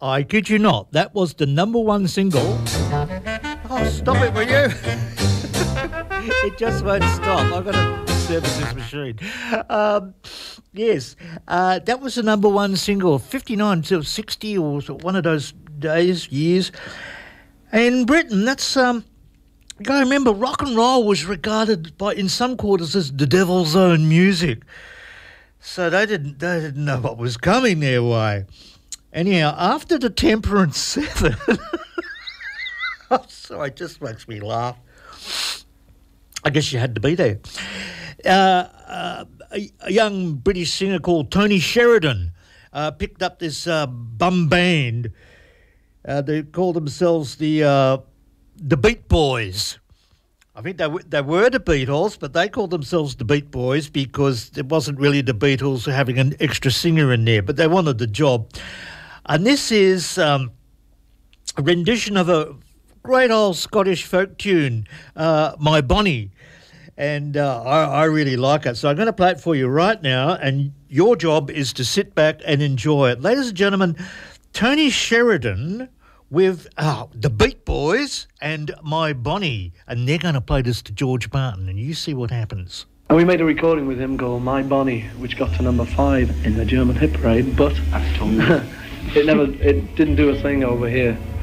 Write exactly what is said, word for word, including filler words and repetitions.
I kid you not, that was the number one single. Oh, stop it, will you? It just won't stop. I've got to service this machine. Um, yes, uh, that was the number one single, fifty-nine to sixty, or one of those days, years. In Britain, that's... um. You got to remember, rock and roll was regarded by in some quarters as the devil's own music. So they didn't they didn't know what was coming their way. Anyhow, after the Temperance Seven, oh, sorry, it just makes me laugh. I guess you had to be there. Uh, uh, a, a young British singer called Tony Sheridan uh, picked up this uh, bum band. Uh, they called themselves the... Uh, The Beat Boys. I think they, w- they were the Beatles, but they called themselves the Beat Boys because it wasn't really the Beatles having an extra singer in there, but they wanted the job. And this is um, a rendition of a great old Scottish folk tune, uh, My Bonnie. And uh, I, I really like it. So I'm going to play it for you right now, and your job is to sit back and enjoy it. Ladies and gentlemen, Tony Sheridan with oh, the Beat Boys and My Bonnie, and they're going to play this to George Martin, and you see what happens. And we made a recording with him called My Bonnie, which got to number five in the German hit parade, but it never, it didn't do a thing over here.